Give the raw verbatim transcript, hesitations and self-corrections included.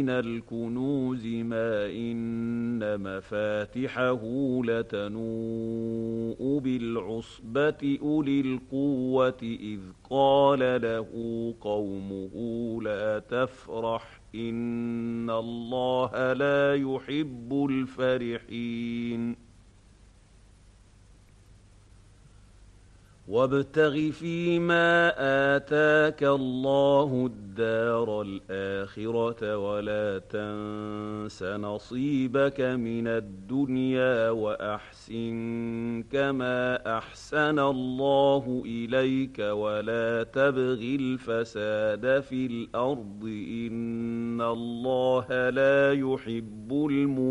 من الكنوز ما إن مفاتحه لتنوء بالعصبة أولي القوة إذ قال له قومه لا تفرح إن الله لا يحب الفرحين وابتغ فيما آتاك الله الدار الآخرة ولا تنس نصيبك من الدنيا وأحسن كما أحسن الله إليك ولا تبغ الفساد في الأرض إن الله لا يحب المفسدين